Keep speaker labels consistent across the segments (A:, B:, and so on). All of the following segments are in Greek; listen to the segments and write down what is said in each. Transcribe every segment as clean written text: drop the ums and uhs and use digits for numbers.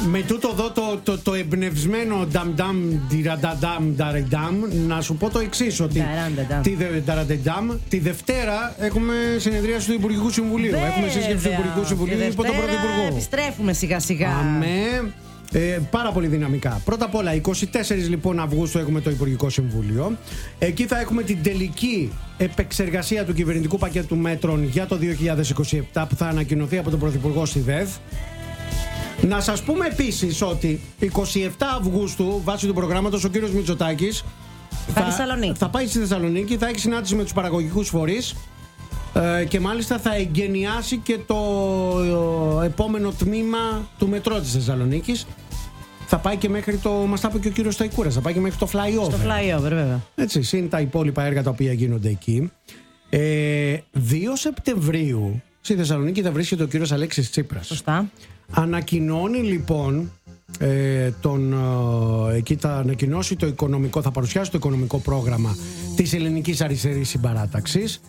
A: Με τούτο εδώ το εμπνευσμένο νταμ-νταμ, τιραντανταμ, να σου πω το εξής, ότι τη Δευτέρα έχουμε συνεδρίαση του Υπουργικού Συμβουλίου. Έχουμε σύσκεψη του Υπουργικού Συμβουλίου υπό τον Πρωθυπουργό.
B: Επιστρέφουμε σιγά-σιγά.
A: Πάρα πολύ δυναμικά. Πρώτα απ' όλα, 24 λοιπόν Αυγούστου έχουμε το Υπουργικό Συμβούλιο. Εκεί θα έχουμε την τελική επεξεργασία του κυβερνητικού πακέτου μέτρων για το 2027 που θα ανακοινωθεί από τον Πρωθυπουργό στη ΔΕΘ. Να σας πούμε επίσης ότι 27 Αυγούστου, βάσει του προγράμματος, ο κύριος Μητσοτάκης θα πάει στη Θεσσαλονίκη, θα έχει συνάντηση με τους παραγωγικούς φορείς και μάλιστα θα εγκαινιάσει και το επόμενο τμήμα του μετρό της Θεσσαλονίκης. Θα πάει και μέχρι το, μας τα είπε και ο κύριος Σταϊκούρας, θα πάει και μέχρι το flyover.
B: Στο flyover, βέβαια.
A: Έτσι, συν τα υπόλοιπα έργα τα οποία γίνονται εκεί. 2 Σεπτεμβρίου στη Θεσσαλονίκη θα βρίσκεται ο κύριος Αλέξης Τσίπρας.
B: Σωστά.
A: Ανακοινώνει λοιπόν εκεί θα ανακοινώσει το οικονομικό, θα παρουσιάσει το οικονομικό πρόγραμμα της Ελληνικής Αριστερής Συμπαράταξης.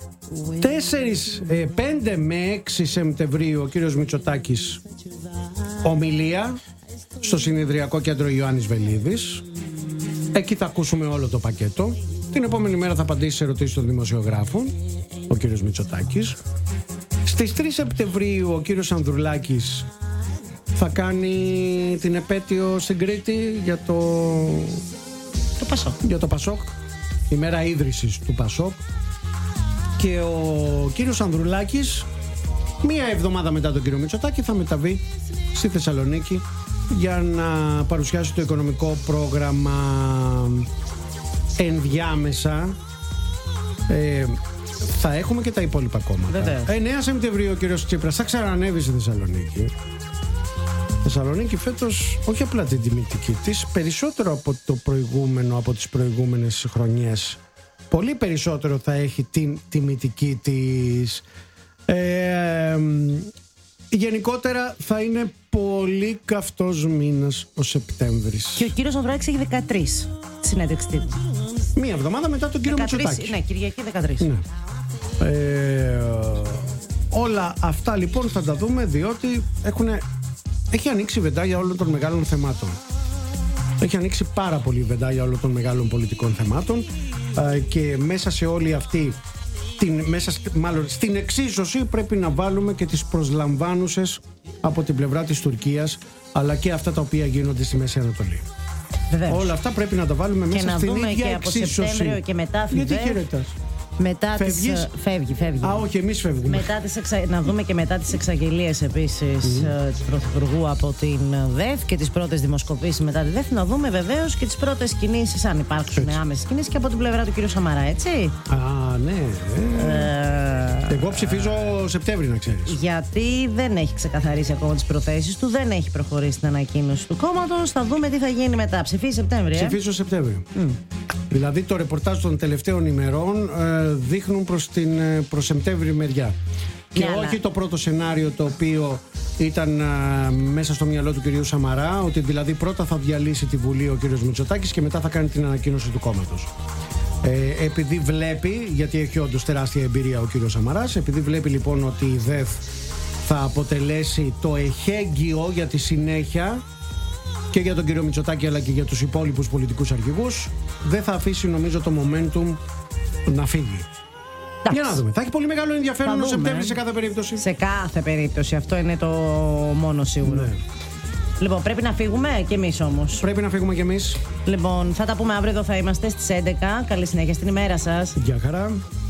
A: 5 με 6 Σεπτεμβρίου ο κύριος Μητσοτάκης ομιλία στο Συνεδριακό Κέντρο Ιωάννης Βελίδης. Εκεί θα ακούσουμε όλο το πακέτο. Την επόμενη μέρα θα απαντήσει σε ερωτήσεις των δημοσιογράφων ο κύριος Μητσοτάκης. Στις 3 Σεπτεμβρίου ο κύριος Ανδρουλάκης θα κάνει την επέτειο στην Κρήτη για το Πασόκ, η μέρα ίδρυσης του Πασόκ. Και ο κύριος Ανδρουλάκης μία εβδομάδα μετά τον κύριο Μητσοτάκη θα μεταβεί στη Θεσσαλονίκη για να παρουσιάσει το οικονομικό πρόγραμμα. Ενδιάμεσα θα έχουμε και τα υπόλοιπα κόμματα. 9 Σεπτεμβρίου ο κύριος Τσίπρας θα ξανανεύει στη Θεσσαλονίκη. Θεσσαλονίκη φέτος όχι απλά την τιμητική της, περισσότερο από το προηγούμενο, από τις προηγούμενες χρονιές. Πολύ περισσότερο θα έχει την τιμητική της. Γενικότερα θα είναι πολύ καυτός μήνας ο Σεπτέμβρης.
B: Και ο κύριος Ανδρουλάκης έχει 13 συνέντευξη τύπου.
A: Μία εβδομάδα μετά τον κύριο Μητσοτάκη.
B: Ναι, Κυριακή 13.
A: Ναι. Όλα αυτά λοιπόν θα τα δούμε, διότι έχει ανοίξει βεντάγια όλων των μεγάλων θεμάτων. Έχει ανοίξει πάρα πολύ βεντάγια όλων των μεγάλων πολιτικών θεμάτων και μέσα σε όλη αυτή μάλλον στην εξίσωση πρέπει να βάλουμε και τις προσλαμβάνουσες από την πλευρά της Τουρκίας, αλλά και αυτά τα οποία γίνονται στη Μέση Ανατολή.
B: Βεβαίως.
A: Όλα αυτά πρέπει να τα βάλουμε
B: και
A: μέσα στην ίδια εξίσωση.
B: Και να δούμε και από Σεπτέμβριο και μετά.
A: Γιατί χαιρετάς?
B: Φεύγει.
A: Α, όχι, εμείς φεύγουμε.
B: Να δούμε και μετά τις εξαγγελίες επίσης του Πρωθυπουργού από την ΔΕΘ και τις πρώτες δημοσκοπήσεις μετά τη ΔΕΘ. Να δούμε βεβαίως και τις πρώτες κινήσεις, αν υπάρξουν άμεσες κινήσεις, και από την πλευρά του κ. Σαμαρά, έτσι.
A: Α, ναι. Εγώ ψηφίζω Σεπτέμβρη, να ξέρεις.
B: Γιατί δεν έχει ξεκαθαρίσει ακόμα τις προθέσεις του, δεν έχει προχωρήσει την ανακοίνωση του κόμματος. Θα δούμε τι θα γίνει μετά. Ψηφίζει Σεπτέμβρη.
A: Ψηφίζω Σεπτέμβρη. Δηλαδή το ρεπορτάζ των τελευταίων ημερών δείχνουν προς Σεπτέμβρη μεριά. Και όχι το πρώτο σενάριο το οποίο ήταν μέσα στο μυαλό του κυρίου Σαμαρά, ότι δηλαδή πρώτα θα διαλύσει τη Βουλή ο κύριος Μητσοτάκης και μετά θα κάνει την ανακοίνωση του κόμματος. Επειδή βλέπει, γιατί έχει όντως τεράστια εμπειρία ο κύριος Σαμαράς, επειδή βλέπει λοιπόν ότι η ΔΕΘ θα αποτελέσει το εχέγγυο για τη συνέχεια και για τον κύριο Μητσοτάκη αλλά και για τους υπόλοιπους πολιτικούς αρχηγούς, δεν θα αφήσει νομίζω το momentum να φύγει. Για να δούμε. Θα έχει πολύ μεγάλο ενδιαφέρον ο Σεπτέμβρης σε κάθε περίπτωση. Σε κάθε περίπτωση. Αυτό είναι το μόνο σίγουρο. Ναι. Λοιπόν, πρέπει να φύγουμε κι εμείς όμως. Πρέπει να φύγουμε κι εμείς. Λοιπόν, θα τα πούμε αύριο, εδώ θα είμαστε στις 11. Καλή συνέχεια στην ημέρα σας. Γεια χαρά.